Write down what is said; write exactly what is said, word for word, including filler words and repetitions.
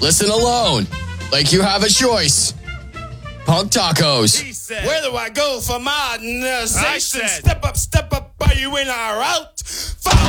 Listen alone. Like you have a choice. Punk Tacos. He said. Where do I go for modernization? I said. Step up, step up, are you in or out?